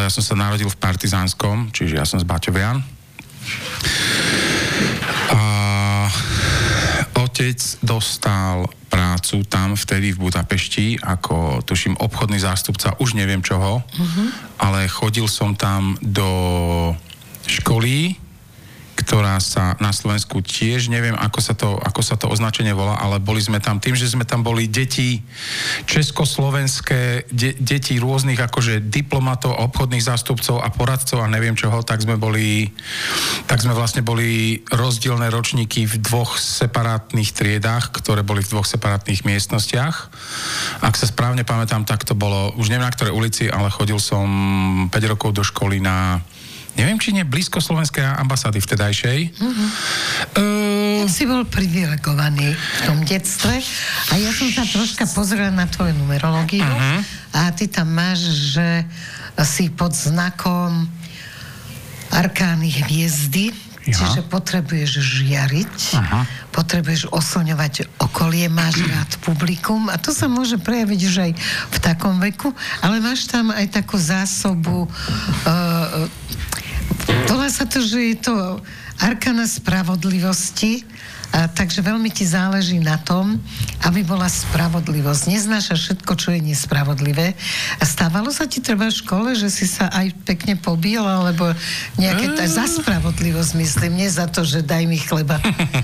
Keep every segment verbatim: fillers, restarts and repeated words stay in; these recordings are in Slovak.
ja som sa narodil v Partizánskom, čiže ja som z Baťovian. A otec dostal prácu tam vtedy v Budapešti ako, tuším, obchodný zástupca, už neviem čoho, uh-huh. ale chodil som tam do školy, ktorá sa na Slovensku tiež, neviem, ako sa to, ako sa to označenie volá, ale boli sme tam tým, že sme tam boli deti československé, de, deti rôznych akože diplomatov, obchodných zástupcov a poradcov a neviem čoho, tak sme boli, tak sme vlastne boli rozdielne ročníky v dvoch separátnych triedách, ktoré boli v dvoch separátnych miestnostiach. Ak sa správne pamätám, tak to bolo, už neviem na ktorej ulici, ale chodil som päť rokov do školy na neviem, či nie blízko slovenskej ambasády vtedajšej. Uh-huh. Uh... Tak si bol privilegovaný v tom detstve a ja som sa troška pozrela na tvoju numerológiu uh-huh. a ty tam máš, že si pod znakom arkány hviezdy, ja. Čiže potrebuješ žiariť, uh-huh. potrebuješ oslňovať okolie, máš rád publikum a to sa môže prejaviť už aj v takom veku, ale máš tam aj takú zásobu uh, volá sa to, že je to arkana spravodlivosti, a takže veľmi ti záleží na tom, aby bola spravodlivosť. Neznáša všetko, čo je nespravodlivé. A stávalo sa ti treba v škole, že si sa aj pekne pobil, alebo nejaké t- za spravodlivosť, myslím, nie za to, že daj mi chleba.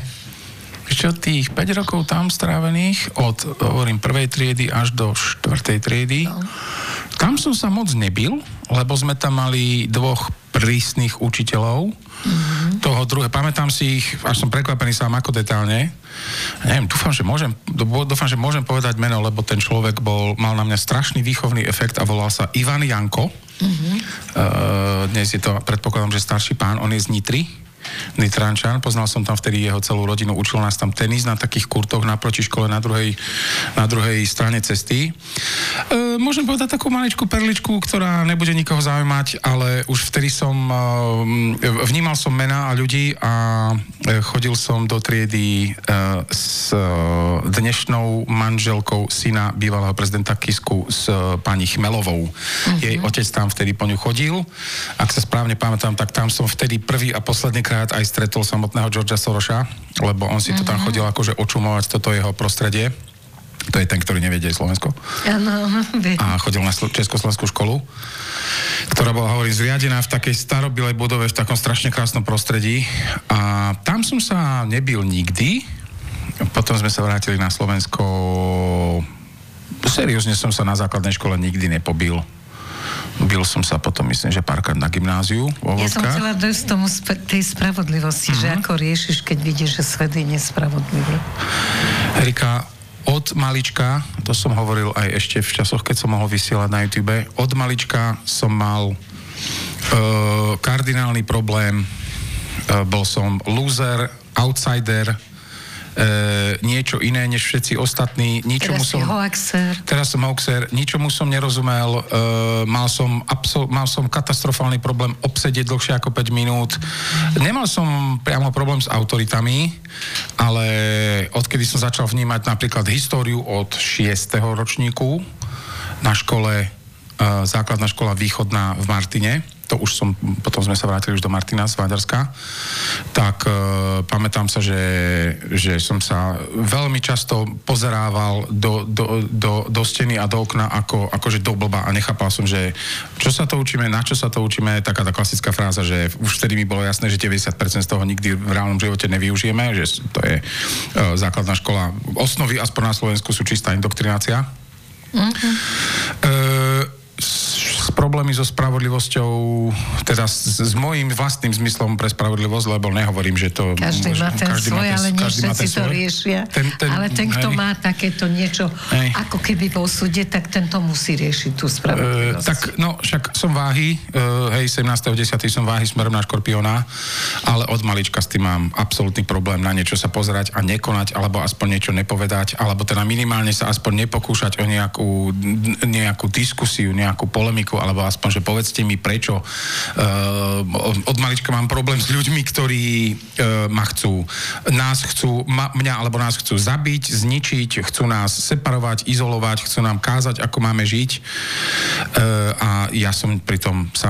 Čo tých päť rokov tam strávených, od, hovorím, prvej triedy až do štvrtej triedy, no. Tam som sa moc nebil, lebo sme tam mali dvoch prísnych učiteľov. Mm-hmm. Toho druhé, pamätám si ich, až som prekvapený sám ako detálne. Neviem, dúfam, že môžem, dúfam, že môžem povedať meno, lebo ten človek bol, mal na mňa strašný výchovný efekt a volal sa Ivan Janko. Mm-hmm. Uh, dnes je to, predpokladám, že starší pán, on je z Nitry. Nitrančan, poznal som tam vtedy jeho celú rodinu, učil nás tam tenis na takých kurtoch naproti škole na druhej, na druhej strane cesty. E, môžem povedať takú maličkú perličku, ktorá nebude nikoho zaujímať, ale už vtedy som e, vnímal som mená a ľudí a e, chodil som do triedy e, s e, dnešnou manželkou syna bývalého prezidenta Kisku s e, pani Chmelovou. Uh-huh. Jej otec tam vtedy po ňu chodil. Ak sa správne pamätám, tak tam som vtedy prvý a posledný krát aj stretol samotného Georgea Sorosa, lebo on si to tam chodil akože očumovať toto jeho prostredie. To je ten, ktorý nevie, kde je Slovensko. Áno. A chodil na Československú školu, ktorá bola, hovorím, zriadená v takej starobilej budove, v takom strašne krásnom prostredí. A tam som sa nebil nikdy. Potom sme sa vrátili na Slovensko. Seriózne som sa na základnej škole nikdy nepobil. Bil som sa potom, myslím, že párkrát na gymnáziu. Ja som chcela dojsť tomu sp- tej spravodlivosti, uh-huh. že ako riešiš, keď vidíš, že svet je nespravodlivý. Erika, od malička, to som hovoril aj ešte v časoch, keď som mohol vysielať na YouTube, od malička som mal uh, kardinálny problém, uh, bol som loser, outsider, E, niečo iné než všetci ostatní. Ničomu teraz som, hoaxer. Teraz som hoaxer. Ničomu som nerozumel. E, mal, som absol, mal som katastrofálny problém obsedieť dlhšie ako päť minút. Nemal som priamo problém s autoritami, ale odkedy som začal vnímať napríklad históriu od šiesteho ročníku na škole, e, základná škola Východná v Martine, to už som, potom sme sa vrátili už do Martina z Maďarska, tak e, pamätám sa, že, že som sa veľmi často pozerával do, do, do, do steny a do okna ako, akože do blba a nechápal som, že čo sa to učíme, na čo sa to učíme, taká tá klasická fráza, že už vtedy mi bolo jasné, že deväťdesiat percent z toho nikdy v reálnom živote nevyužijeme, že to je e, základná škola. Osnovy aspoň na Slovensku sú čistá indoktrinácia. Mm-hmm. E, problémy so spravodlivosťou, teda s, s môjim vlastným zmyslom pre spravodlivosť, lebo nehovorím, že to... Každý má ten každý svoj, ten, ale nie všetci to riešia. Ten, ten, ale ten, kto hej. má takéto niečo, hej. ako keby vo súde, tak tento musí riešiť tú spravodlivosť. E, tak, no, však som váhy, e, hej, sedemnásteho desiateho som váhy smerom na Škorpióna, ale od malička s tým mám absolútny problém na niečo sa pozerať a nekonať, alebo aspoň niečo nepovedať, alebo teda minimálne sa aspoň nepokúšať o nejakú, nejakú diskusiu, nejakú polemiku, alebo aspoň, že povedzte mi prečo. Uh, od malička mám problém s ľuďmi, ktorí uh, ma chcú, nás chcú, ma, mňa alebo nás chcú zabiť, zničiť, chcú nás separovať, izolovať, chcú nám kázať, ako máme žiť. Uh, a ja som pritom sa